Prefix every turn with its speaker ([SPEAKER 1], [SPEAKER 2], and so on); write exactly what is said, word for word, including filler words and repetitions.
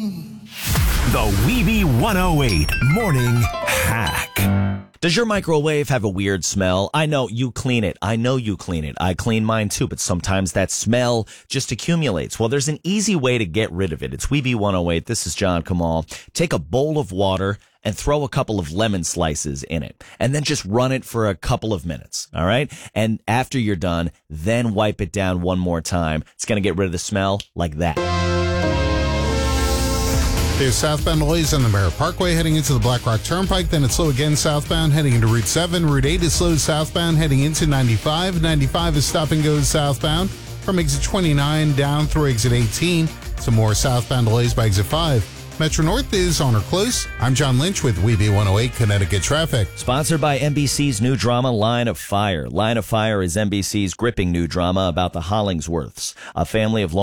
[SPEAKER 1] The Weeby one oh eight Morning Hack.
[SPEAKER 2] Does your microwave have a weird smell? I know you clean it. I know you clean it. I clean mine too, but sometimes that smell just accumulates. Well, there's an easy way to get rid of it. It's Weeby one oh eight. This is John Kamal. Take a bowl of water and throw a couple of lemon slices in it, and then just run it for a couple of minutes, all right? And after you're done, then wipe it down one more time. It's going to get rid of the smell like that.
[SPEAKER 3] There's southbound delays on the Merritt Parkway heading into the Black Rock Turnpike. Then it's slow again southbound heading into Route seven. Route eight is slow southbound heading into ninety-five. ninety-five is stop and goes southbound from exit twenty-nine down through exit eighteen. Some more southbound delays by exit five. Metro North is on or close. I'm John Lynch with Weeby one oh eight Connecticut Traffic.
[SPEAKER 2] Sponsored by N B C's new drama, Line of Fire. Line of Fire is N B C's gripping new drama about the Hollingsworths, a family of